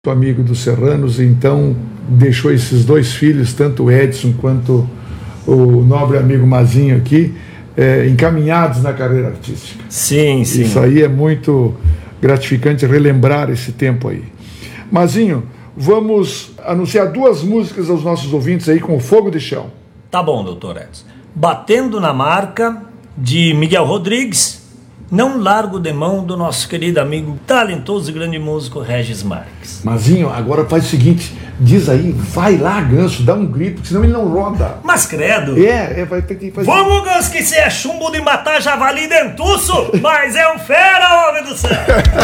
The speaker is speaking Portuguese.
amigo dos Serranos, então deixou esses dois filhos, tanto o Edson quanto o nobre amigo Mazinho aqui, encaminhados na carreira artística. Sim, sim. Isso aí é muito gratificante relembrar esse tempo aí. Mazinho, vamos anunciar duas músicas aos nossos ouvintes aí com o Fogo de Chão. Tá bom, doutor Edson. Batendo na Marca, de Miguel Rodrigues. Não largo de mão do nosso querido amigo, talentoso e grande músico Regis Marques. Mazinho, agora faz o seguinte, diz aí, vai lá, Ganso, dá um grito, porque senão ele não roda. Mas credo! Vai ter que fazer. Vamos, Ganso, que cê é chumbo de matar javali dentuço, mas é um fera, homem do céu!